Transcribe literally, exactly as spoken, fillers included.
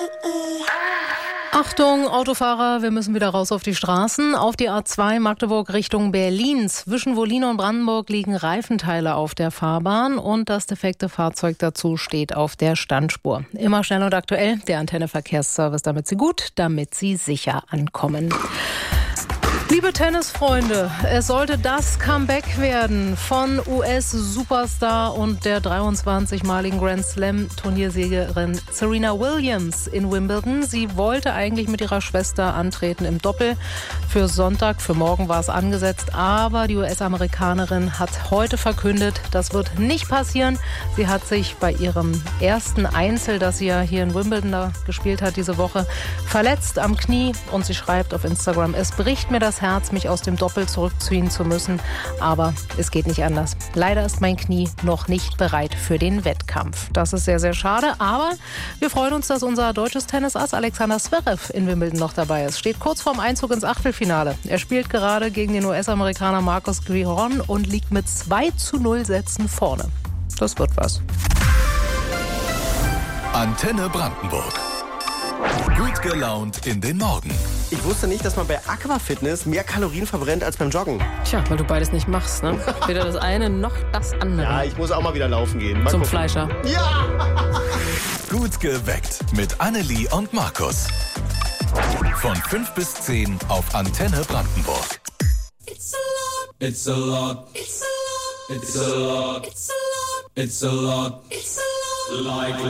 Achtung, Autofahrer, wir müssen wieder raus auf die Straßen. Auf die A zwei Magdeburg Richtung Berlin. Zwischen Wollin und Brandenburg liegen Reifenteile auf der Fahrbahn und das defekte Fahrzeug dazu steht auf der Standspur. Immer schnell und aktuell, der Antenne Verkehrsservice, damit Sie gut, damit Sie sicher ankommen. Liebe Tennisfreunde, es sollte das Comeback werden von U S-Superstar und der dreiundzwanzigmaligen Grand Slam-Turniersiegerin Serena Williams in Wimbledon. Sie wollte eigentlich mit ihrer Schwester antreten im Doppel. Für Sonntag, für morgen war es angesetzt, aber die U S-Amerikanerin hat heute verkündet, das wird nicht passieren. Sie hat sich bei ihrem ersten Einzel, das sie ja hier in Wimbledon da gespielt hat diese Woche, verletzt am Knie und sie schreibt auf Instagram, es bricht mir das Herz, mich aus dem Doppel zurückziehen zu müssen, aber es geht nicht anders. Leider ist mein Knie noch nicht bereit für den Wettkampf. Das ist sehr, sehr schade, aber wir freuen uns, dass unser deutsches Tennisass Alexander Zverev in Wimbledon noch dabei ist. Steht kurz vorm Einzug ins Achtelfinale. Er spielt gerade gegen den U S-Amerikaner Marcos Giron und liegt mit zwei zu null Sätzen vorne. Das wird was. Antenne Brandenburg. Gut gelaunt in den Morgen. Ich wusste nicht, dass man bei Aquafitness mehr Kalorien verbrennt als beim Joggen. Tja, weil du beides nicht machst, ne? Weder das eine noch das andere. Ja, ich muss auch mal wieder laufen gehen. Mal Zum gucken. Fleischer. Ja! Gut geweckt mit Annelie und Markus. Von fünf bis zehn auf Antenne Brandenburg. It's a lot. It's a lot. It's a lot. It's a lot. It's a lot. It's a lot. It's a lot. Like